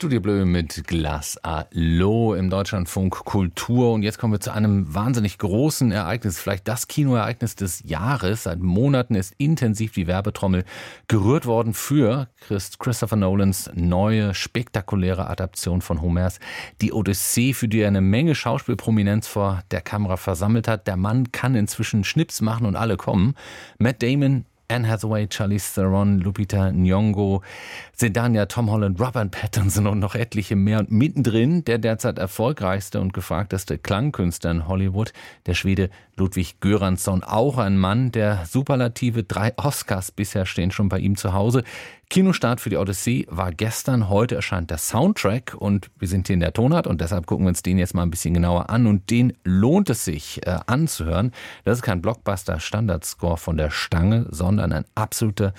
Studio Bleu mit Glass à l'eau im Deutschlandfunk Kultur. Und jetzt kommen wir zu einem wahnsinnig großen Ereignis, vielleicht das Kinoereignis des Jahres. Seit Monaten ist intensiv die Werbetrommel gerührt worden für Christopher Nolans neue, spektakuläre Adaption von Homers Die Odyssee, für die er eine Menge Schauspielprominenz vor der Kamera versammelt hat. Der Mann kann inzwischen Schnips machen und alle kommen. Matt Damon, Anne Hathaway, Charlize Theron, Lupita Nyong'o, Zendaya, Tom Holland, Robert Pattinson und noch etliche mehr. Und mittendrin der derzeit erfolgreichste und gefragteste Klangkünstler in Hollywood, der Schwede Ludwig Göransson. Auch ein Mann der Superlative. 3 Oscars bisher stehen schon bei ihm zu Hause. Kinostart für die Odyssee war gestern. Heute erscheint der Soundtrack und wir sind hier in der Tonart und deshalb gucken wir uns den jetzt mal ein bisschen genauer an. Und den lohnt es sich anzuhören. Das ist kein Blockbuster-Standardscore von der Stange, sondern eine absolute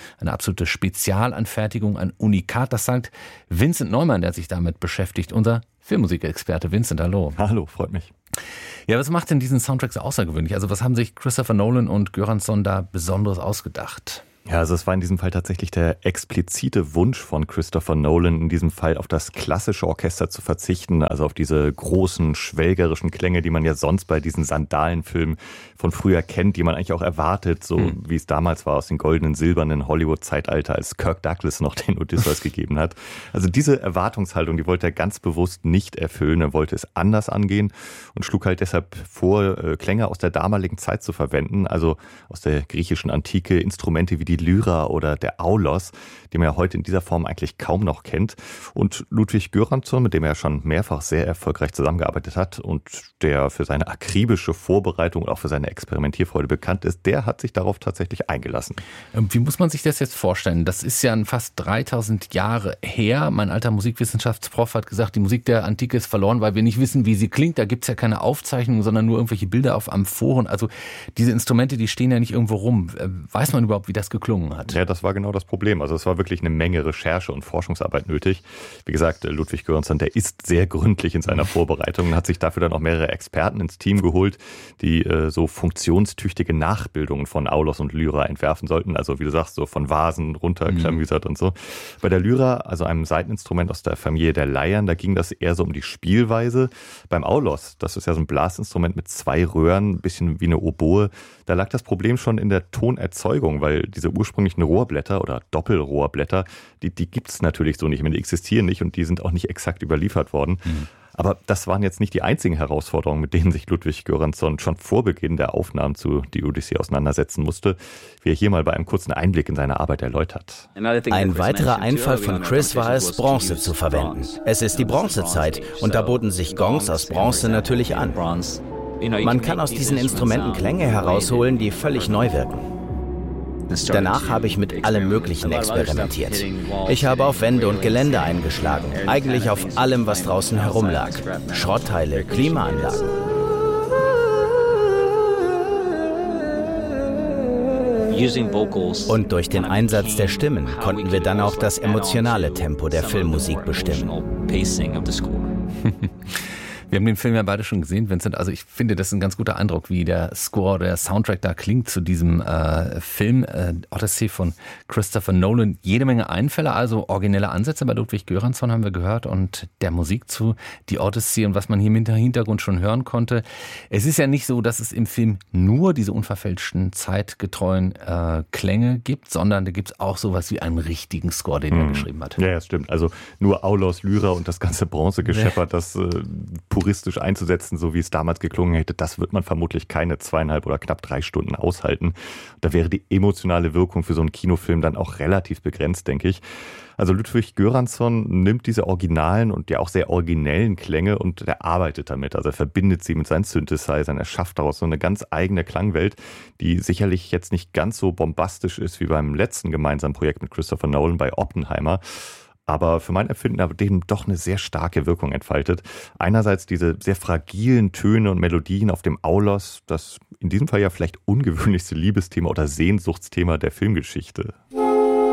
Spezialanfertigung, ein Unikat. Das sagt Vincent Neumann, der sich damit beschäftigt, unser Filmmusikexperte. Vincent, hallo. Hallo, freut mich. Ja, was macht denn diesen Soundtrack so außergewöhnlich? Also was haben sich Christopher Nolan und Göransson da Besonderes ausgedacht? Ja, also es war in diesem Fall tatsächlich der explizite Wunsch von Christopher Nolan, in diesem Fall auf das klassische Orchester zu verzichten, also auf diese großen, schwelgerischen Klänge, die man ja sonst bei diesen Sandalenfilmen von früher kennt, die man eigentlich auch erwartet, so wie es damals war aus den goldenen, silbernen Hollywood-Zeitalter, als Kirk Douglas noch den Odysseus gegeben hat. Also diese Erwartungshaltung, die wollte er ganz bewusst nicht erfüllen, er wollte es anders angehen und schlug halt deshalb vor, Klänge aus der damaligen Zeit zu verwenden, also aus der griechischen Antike, Instrumente wie die Lyra oder der Aulos, die man ja heute in dieser Form eigentlich kaum noch kennt. Und Ludwig Göransson, mit dem er schon mehrfach sehr erfolgreich zusammengearbeitet hat und der für seine akribische Vorbereitung und auch für seine Experimentierfreude bekannt ist, der hat sich darauf tatsächlich eingelassen. Wie muss man sich das jetzt vorstellen? Das ist ja fast 3000 Jahre her. Mein alter Musikwissenschaftsprof hat gesagt, die Musik der Antike ist verloren, weil wir nicht wissen, wie sie klingt. Da gibt es ja keine Aufzeichnungen, sondern nur irgendwelche Bilder auf Amphoren. Also diese Instrumente, die stehen ja nicht irgendwo rum. Weiß man überhaupt, wie das geklungen hat? Ja, das war genau das Problem. Also es war wirklich eine Menge Recherche und Forschungsarbeit nötig. Wie gesagt, Ludwig Göransson, der ist sehr gründlich in seiner Vorbereitung und hat sich dafür dann auch mehrere Experten ins Team geholt, die so funktionstüchtige Nachbildungen von Aulos und Lyra entwerfen sollten. Also wie du sagst, so von Vasen runterklamüsert und so. Bei der Lyra, also einem Saiteninstrument aus der Familie der Leiern, da ging das eher so um die Spielweise. Beim Aulos, das ist ja so ein Blasinstrument mit 2 Röhren, ein bisschen wie eine Oboe, da lag das Problem schon in der Tonerzeugung, weil diese ursprünglichen Rohrblätter oder Doppelrohrblätter, die gibt es natürlich so nicht mehr, die existieren nicht und die sind auch nicht exakt überliefert worden. Aber das waren jetzt nicht die einzigen Herausforderungen, mit denen sich Ludwig Göransson schon vor Beginn der Aufnahmen zu Die Odyssee auseinandersetzen musste, wie er hier mal bei einem kurzen Einblick in seine Arbeit erläutert. Ein weiterer Einfall von Chris war es, Bronze zu verwenden. Es ist die Bronzezeit und da boten sich Gongs aus Bronze natürlich an. Man kann aus diesen Instrumenten Klänge herausholen, die völlig neu wirken. Danach habe ich mit allem Möglichen experimentiert. Ich habe auf Wände und Geländer eingeschlagen, eigentlich auf allem, was draußen herumlag. Schrottteile, Klimaanlagen. Und durch den Einsatz der Stimmen konnten wir dann auch das emotionale Tempo der Filmmusik bestimmen. Wir haben den Film ja beide schon gesehen, Vincent. Also ich finde, das ist ein ganz guter Eindruck, wie der Score, der Soundtrack da klingt zu diesem Film Odyssey von Christopher Nolan. Jede Menge Einfälle, also originelle Ansätze bei Ludwig Göransson haben wir gehört und der Musik zu Die Odyssey und was man hier im Hintergrund schon hören konnte. Es ist ja nicht so, dass es im Film nur diese unverfälschten, zeitgetreuen Klänge gibt, sondern da gibt es auch sowas wie einen richtigen Score, den er geschrieben hat. Ja, das stimmt. Also nur Aulos, Lyra und das ganze Bronzegeschepper, das puristisch einzusetzen, so wie es damals geklungen hätte, das wird man vermutlich keine 2,5 oder knapp 3 Stunden aushalten. Da wäre die emotionale Wirkung für so einen Kinofilm dann auch relativ begrenzt, denke ich. Also Ludwig Göransson nimmt diese originalen und ja auch sehr originellen Klänge und er arbeitet damit. Also er verbindet sie mit seinen Synthesizern, er schafft daraus so eine ganz eigene Klangwelt, die sicherlich jetzt nicht ganz so bombastisch ist wie beim letzten gemeinsamen Projekt mit Christopher Nolan bei Oppenheimer, aber für mein Empfinden aber dem doch eine sehr starke Wirkung entfaltet. Einerseits diese sehr fragilen Töne und Melodien auf dem Aulos, das in diesem Fall ja vielleicht ungewöhnlichste Liebesthema oder Sehnsuchtsthema der Filmgeschichte.